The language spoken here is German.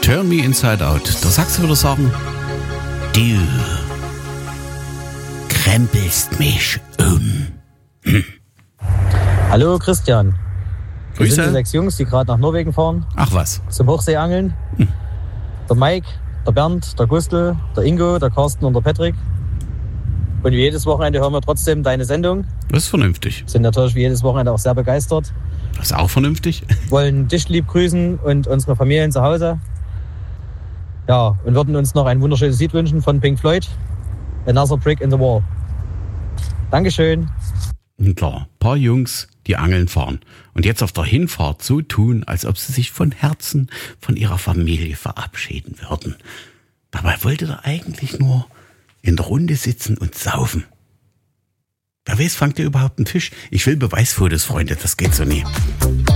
Turn Me Inside Out. Da sagst du wieder sagen, du krempelst mich um. Hallo Christian. Wir Grüße. sind die 6 Jungs, die gerade nach Norwegen fahren, Ach was. zum Hochseeangeln. Der Mike, der Bernd, der Gustl, der Ingo, der Carsten und der Patrick. Und wie jedes Wochenende hören wir trotzdem deine Sendung. Das ist vernünftig. Sind natürlich wie jedes Wochenende auch sehr begeistert. Das ist auch vernünftig. Wollen dich lieb grüßen und unsere Familien zu Hause. Ja, und würden uns noch ein wunderschönes Lied wünschen von Pink Floyd. Another Brick in the Wall. Dankeschön. Und klar, ein paar Jungs, die angeln fahren. Und jetzt auf der Hinfahrt so tun, als ob sie sich von Herzen von ihrer Familie verabschieden würden. Dabei wollte er eigentlich nur in der Runde sitzen und saufen. Wer weiß, fangt ihr überhaupt einen Fisch? Ich will Beweisfotos, Freunde, das geht so nie.